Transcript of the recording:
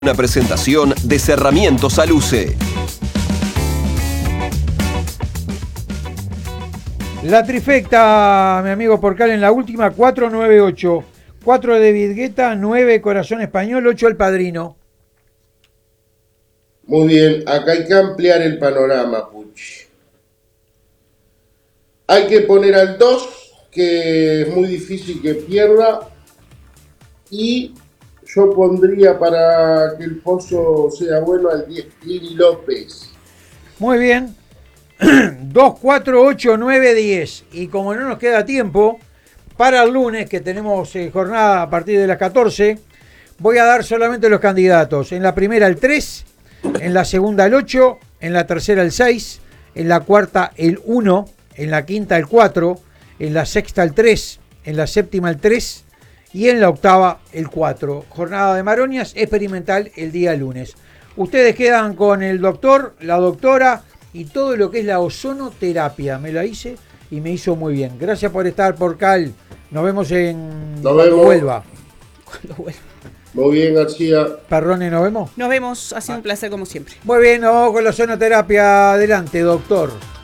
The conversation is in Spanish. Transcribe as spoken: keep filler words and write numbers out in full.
Una presentación de Cerramientos Aluce. La trifecta, mi amigo Porcal, en la última, cuatro nueve ocho. cuatro de Vidgueta, nueve Corazón Español, ocho El Padrino. Muy bien, acá hay que ampliar el panorama, Puch. Hay que poner al dos, que es muy difícil que pierda. Y yo pondría, para que el pozo sea bueno, al diez, Lili López. Muy bien. dos, cuatro, ocho, nueve, diez. Y como no nos queda tiempo, para el lunes, que tenemos eh, jornada a partir de las catorce, voy a dar solamente los candidatos. En la primera el tres, en la segunda el ocho, en la tercera el seis, en la cuarta el uno, en la quinta el cuatro, en la sexta el tres, en la séptima el tres y en la octava el cuatro. Jornada de Maroñas experimental el día lunes. Ustedes quedan con el doctor, la doctora y todo lo que es la ozonoterapia. Me la hice y me hizo muy bien. Gracias por estar, Porcal. Nos vemos en Nos cuando vemos. vuelva. Cuando vuelva. Muy bien, García. Perrone, ¿nos vemos? Nos vemos, ha sido un placer como siempre. Muy bien, nos vamos con la ozonoterapia. Adelante, doctor.